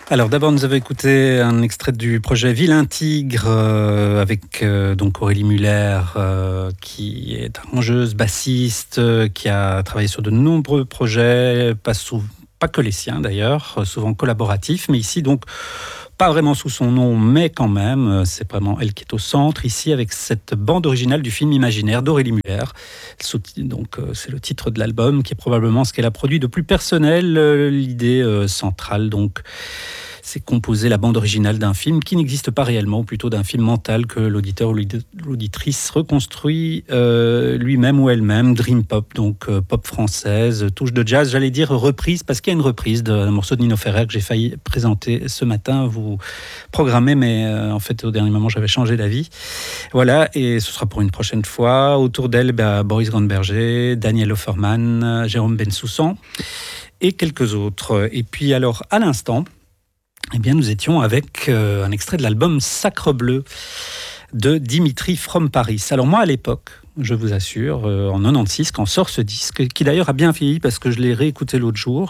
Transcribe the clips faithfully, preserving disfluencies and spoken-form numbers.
Alors d'abord, nous avons écouté un extrait du projet Vilain Tigre euh, avec euh, donc Aurélie Muller euh, qui est arrangeuse, bassiste, euh, qui a travaillé sur de nombreux projets, pas, sous, pas que les siens d'ailleurs, souvent collaboratifs, mais ici donc pas vraiment sous son nom, mais quand même, c'est vraiment elle qui est au centre, ici, avec cette bande originale du film imaginaire d'Aurélie Muller. Donc, c'est le titre de l'album, qui est probablement ce qu'elle a produit de plus personnel. L'idée centrale, donc, c'est composer la bande originale d'un film qui n'existe pas réellement, ou plutôt d'un film mental que l'auditeur ou l'auditrice reconstruit euh, lui-même ou elle-même. Dream pop, donc euh, pop française, touche de jazz, j'allais dire reprise, parce qu'il y a une reprise d'un morceau de Nino Ferrer que j'ai failli présenter ce matin, vous programmez, mais euh, en fait au dernier moment j'avais changé d'avis. Voilà, et ce sera pour une prochaine fois. Autour d'elle, bah, Boris Grandberger, Daniel Offerman, Jérôme Bensoussan et quelques autres. Et puis alors, à l'instant, eh bien, nous étions avec euh, un extrait de l'album Sacre Bleu de Dimitri From Paris. Alors moi, à l'époque, je vous assure, euh, en quatre-vingt-seize, quand sort ce disque, qui d'ailleurs a bien vieilli parce que je l'ai réécouté l'autre jour,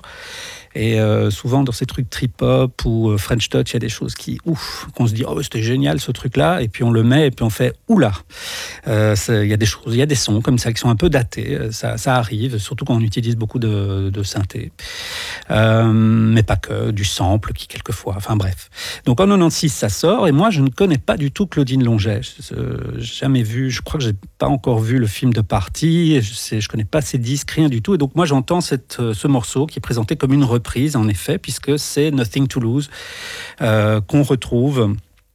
et euh, souvent dans ces trucs trip-hop ou euh, French Touch, il y a des choses qui, ouf, qu'on se dit, oh c'était génial ce truc-là, et puis on le met et puis on fait, oula, euh, il y a des choses, il y a des sons comme ça qui sont un peu datés, ça, ça arrive, surtout quand on utilise beaucoup de, de synthé, euh, mais pas que, du sample qui quelquefois, enfin bref. Donc en quatre-vingt-seize ça sort, et moi je ne connais pas du tout Claudine Longet, je n'ai jamais vu, je crois que j'ai pas encore vu le film de Party, je ne connais pas ses disques, rien du tout, et donc moi j'entends cette, ce morceau qui est présenté comme une reprise, en effet, puisque c'est Nothing to Lose euh, qu'on retrouve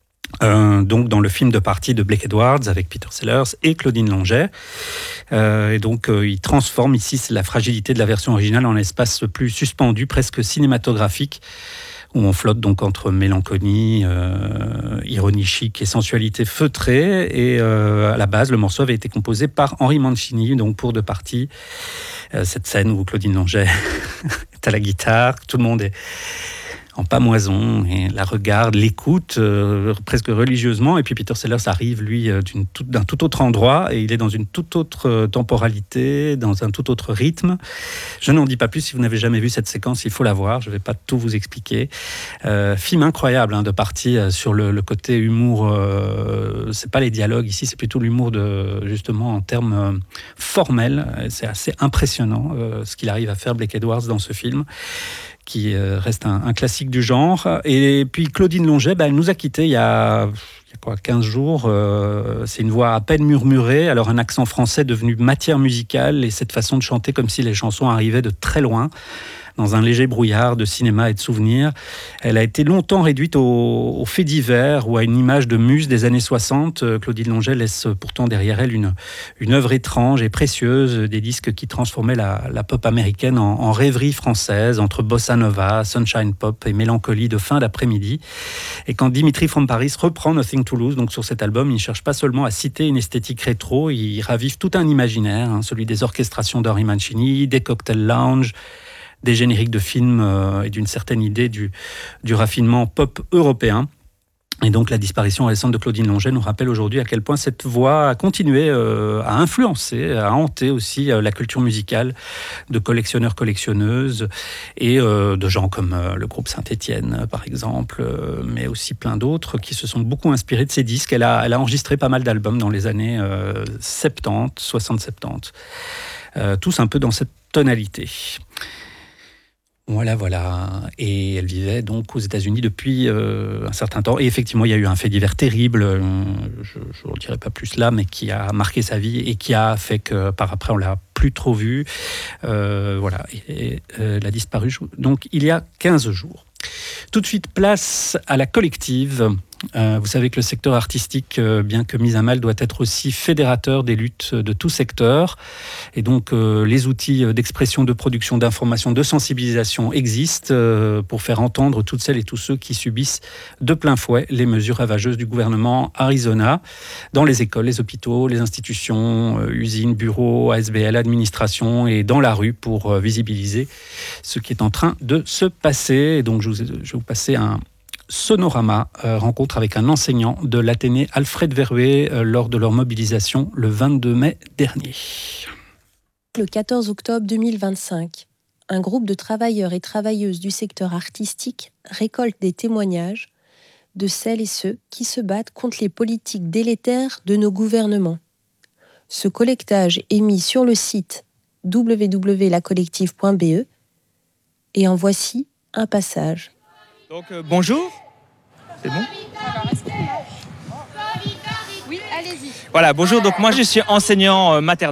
euh, donc dans le film de Party de Blake Edwards avec Peter Sellers et Claudine Longet. Euh, et donc, euh, il transforme ici la fragilité de la version originale en espace plus suspendu, presque cinématographique, où on flotte donc entre mélancolie, euh, ironie chic et sensualité feutrée. Et euh, à la base, le morceau avait été composé par Henri Mancini, donc pour De Party. Euh, cette scène où Claudine Longet est à la guitare, tout le monde est en pamoison et la regarde, l'écoute euh, presque religieusement, et puis Peter Sellers arrive lui d'une tout, d'un tout autre endroit et il est dans une toute autre temporalité, dans un tout autre rythme. Je n'en dis pas plus, si vous n'avez jamais vu cette séquence, il faut la voir, je ne vais pas tout vous expliquer. Euh, film incroyable hein, de Party sur le, le côté humour, euh, c'est pas les dialogues ici, c'est plutôt l'humour de, justement en termes euh, formels, c'est assez impressionnant euh, ce qu'il arrive à faire Blake Edwards dans ce film, qui reste un, un classique du genre. Et puis Claudine Longet, ben, elle nous a quittés il y a, il y a quoi, quinze jours. Euh, c'est une voix à peine murmurée, alors un accent français devenu matière musicale, et cette façon de chanter comme si les chansons arrivaient de très loin, dans un léger brouillard de cinéma et de souvenirs. Elle a été longtemps réduite aux, aux faits divers ou à une image de muse des années soixante. Claudine Longet laisse pourtant derrière elle une, une œuvre étrange et précieuse, des disques qui transformaient la, la pop américaine en, en rêverie française, entre bossa nova, sunshine pop et mélancolie de fin d'après-midi. Et quand Dimitri From Paris reprend Nothing to Lose, donc sur cet album, il ne cherche pas seulement à citer une esthétique rétro, il ravive tout un imaginaire, hein, celui des orchestrations d'Henri Mancini, des cocktail lounge, des génériques de films euh, et d'une certaine idée du, du raffinement pop européen. Et donc la disparition récente de Claudine Longet nous rappelle aujourd'hui à quel point cette voix a continué euh, à influencer, à hanter aussi euh, la culture musicale de collectionneurs-collectionneuses et euh, de gens comme euh, le groupe Saint-Étienne par exemple, euh, mais aussi plein d'autres qui se sont beaucoup inspirés de ces disques. Elle a, elle a enregistré pas mal d'albums dans les années euh, soixante-dix, soixante soixante-dix, euh, tous un peu dans cette tonalité. Voilà, voilà. Et elle vivait donc aux États-Unis depuis euh, un certain temps. Et effectivement, il y a eu un fait divers terrible, euh, je ne dirai pas plus là, mais qui a marqué sa vie et qui a fait que par après, on ne l'a plus trop vue. Euh, voilà, et, et euh, elle a disparu donc il y a quinze jours. Tout de suite, place à la collective. Euh, vous savez que le secteur artistique, euh, bien que mis à mal, doit être aussi fédérateur des luttes de tout secteur. Et donc, euh, les outils d'expression, de production, d'information, de sensibilisation existent euh, pour faire entendre toutes celles et tous ceux qui subissent de plein fouet les mesures ravageuses du gouvernement Arizona dans les écoles, les hôpitaux, les institutions, euh, usines, bureaux, A S B L, administration et dans la rue pour euh, visibiliser ce qui est en train de se passer. Et donc, je, vous, je vais vous passer un Sonorama, euh, rencontre avec un enseignant de l'Athénée Alfred Verwey euh, lors de leur mobilisation le vingt-deux mai dernier. Le quatorze octobre deux mille vingt-cinq, un groupe de travailleurs et travailleuses du secteur artistique récolte des témoignages de celles et ceux qui se battent contre les politiques délétères de nos gouvernements. Ce collectage est mis sur le site w w w point la collective point b e et en voici un passage. Donc euh, bonjour, c'est bon ? Oui, allez-y. Voilà, bonjour, donc moi je suis enseignant euh, maternel.